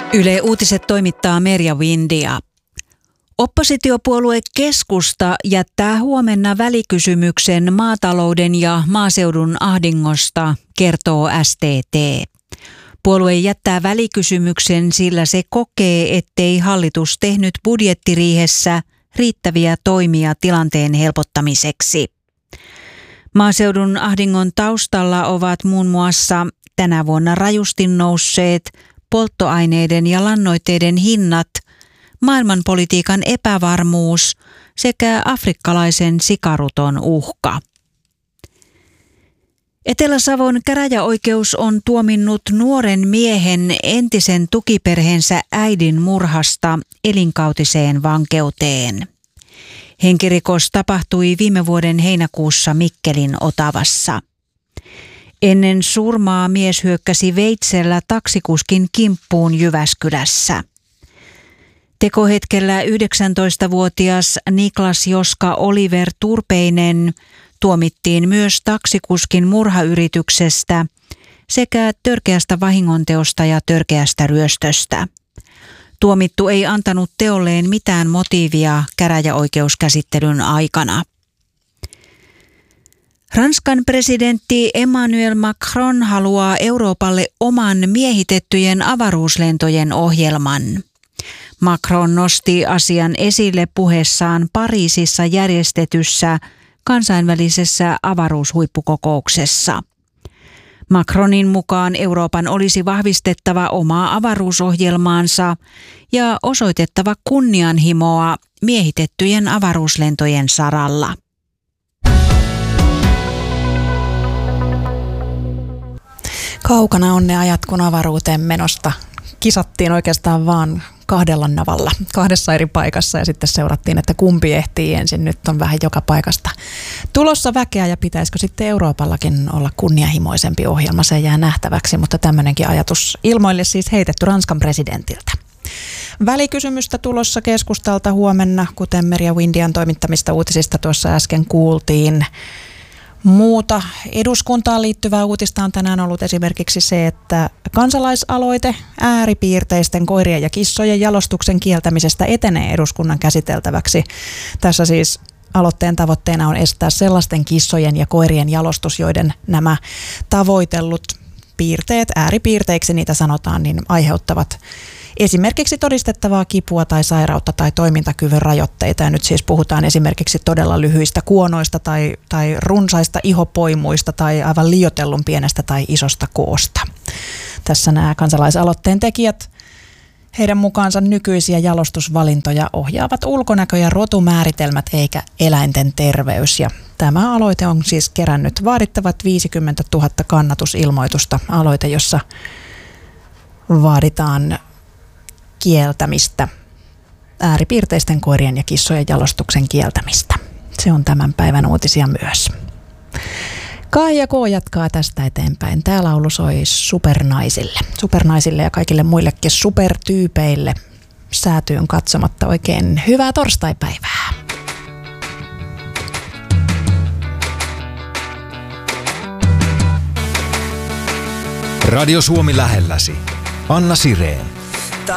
Yle Uutiset toimittaa Merja Windia. Oppositiopuolue Keskusta jättää huomenna välikysymyksen maatalouden ja maaseudun ahdingosta, kertoo STT. Puolue jättää välikysymyksen, sillä se kokee, ettei hallitus tehnyt budjettiriihessä riittäviä toimia tilanteen helpottamiseksi. Maaseudun ahdingon taustalla ovat muun muassa tänä vuonna rajusti nousseet polttoaineiden ja lannoitteiden hinnat, maailmanpolitiikan epävarmuus sekä afrikkalaisen sikaruton uhka. Etelä-Savon käräjäoikeus on tuominnut nuoren miehen entisen tukiperheensä äidin murhasta elinkautiseen vankeuteen. Henkirikos tapahtui viime vuoden heinäkuussa Mikkelin Otavassa. Ennen surmaa mies hyökkäsi veitsellä taksikuskin kimppuun Jyväskylässä. Tekohetkellä 19-vuotias Niklas Joska Oliver Turpeinen tuomittiin myös taksikuskin murhayrityksestä sekä törkeästä vahingonteosta ja törkeästä ryöstöstä. Tuomittu ei antanut teolleen mitään motiivia käräjäoikeuskäsittelyn aikana. Ranskan presidentti Emmanuel Macron haluaa Euroopalle oman miehitettyjen avaruuslentojen ohjelman. Macron nosti asian esille puheessaan Pariisissa järjestetyssä kansainvälisessä avaruushuippukokouksessa. Macronin mukaan Euroopan olisi vahvistettava omaa avaruusohjelmaansa ja osoitettava kunnianhimoa miehitettyjen avaruuslentojen saralla. Kaukana on ne ajat, kun avaruuteen menosta kisattiin oikeastaan vaan kahdella navalla, kahdessa eri paikassa ja sitten seurattiin, että kumpi ehtii ensin. Nyt on vähän joka paikasta tulossa väkeä ja pitäisikö sitten Euroopallakin olla kunnianhimoisempi ohjelma, se jää nähtäväksi, mutta tämmöinenkin ajatus ilmoille siis heitetty Ranskan presidentiltä. Välikysymystä tulossa Keskustalta huomenna, kuten Merja Windian toimittamista uutisista tuossa äsken kuultiin. Muuta eduskuntaan liittyvää uutista on tänään ollut esimerkiksi se, että kansalaisaloite ääripiirteisten koirien ja kissojen jalostuksen kieltämisestä etenee eduskunnan käsiteltäväksi. Tässä siis aloitteen tavoitteena on estää sellaisten kissojen ja koirien jalostus, joiden nämä tavoitellut piirteet, ääripiirteiksi niitä sanotaan, niin aiheuttavat esimerkiksi todistettavaa kipua tai sairautta tai toimintakyvyn rajoitteita. Ja nyt siis puhutaan esimerkiksi todella lyhyistä kuonoista tai runsaista ihopoimuista tai aivan liioitellun pienestä tai isosta koosta. Tässä nämä kansalaisaloitteen tekijät, heidän mukaansa nykyisiä jalostusvalintoja ohjaavat ulkonäkö- ja rotumääritelmät eikä eläinten terveys. Ja tämä aloite on siis kerännyt vaadittavat 50 000 kannatusilmoitusta. Aloite, jossa vaaditaan kieltämistä, ääripiirteisten koirien ja kissojen jalostuksen kieltämistä. Se on tämän päivän uutisia myös. Kaija K. jatkaa tästä eteenpäin. Tämä laulu soi supernaisille ja kaikille muillekin supertyypeille säätyyn katsomatta oikein hyvää torstaipäivää. Radio Suomi lähelläsi. Anna Sireen.